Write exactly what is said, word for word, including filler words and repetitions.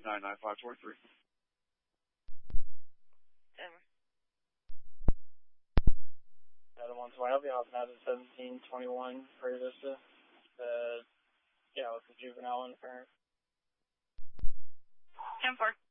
nine nine five four three. Denver. Adam one twenty, I'll be off now to seventeen twenty-one Prairie Vista. The, yeah, with the juvenile and the parent. ten four.